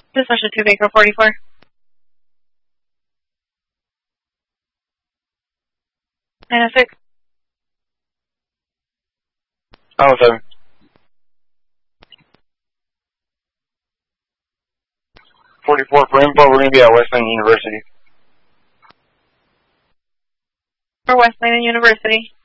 This is 2 Baker 44. And a 6. Oh, 7. 44 for info, we're going to be at Wesleyan University. For Wesleyan University.